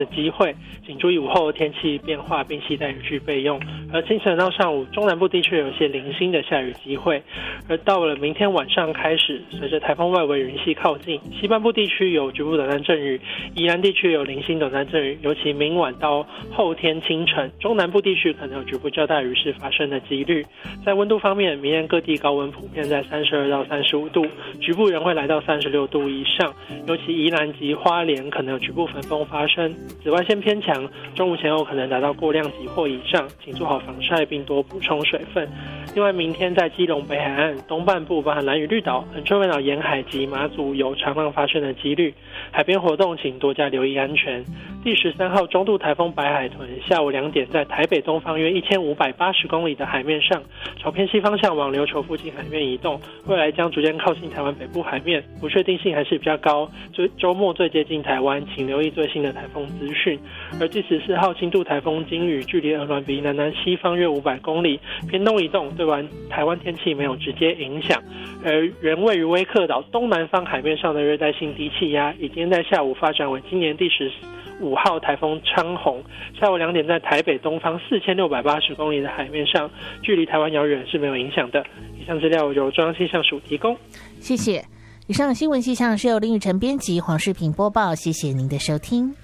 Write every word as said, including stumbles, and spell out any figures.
的机会，请注意午后天气变化，并携带雨具备用。而清晨到上午，中南部地区有一些零星的下雨机会。而到了明天晚上开始，随着台风外围云系靠近，西半部地区有局部短暂阵雨，宜兰地区有零星短暂阵雨，尤其明晚到后天清晨，中南部地区可能有局部较大雨势发生的几率。在温度方面，明天各地高温普遍在三十二到三十五度，局部仍会来到三十六度以上，尤其宜兰及花莲可能有局部焚风发生。紫外线偏强，中午前后可能达到过量级或以上，请做好防晒并多补充水分。另外，明天在基隆北海岸东半部，包含兰屿绿岛、恒春半岛沿海及马祖有长浪发生的几率，海边活动请多加留意安全。第十三号中度台风白海豚下午两点在台北东方约一千五百八十公里的海面上，朝偏西方向往琉球附近海面移动，未来将逐渐靠近台湾北部海面，不确定性还是比较高。周末最接近台湾，请留意最新的台风资讯。而第十四号轻度台风金鱼距离鹅銮鼻南南西方约五百公里，偏东移动，对完台湾天气没有直接影响。而原位于威克岛东南方海面上的热带性低气压，已经在下午发展为今年第十五号台风昌洪，下午两点在台北东方四千六百八十公里的海面上，距离台湾遥远是没有影响的。以上资料由中央气象署提供。 谢谢。以上新闻气象是由林雨晨编辑，黄世平播报。谢谢您的收听。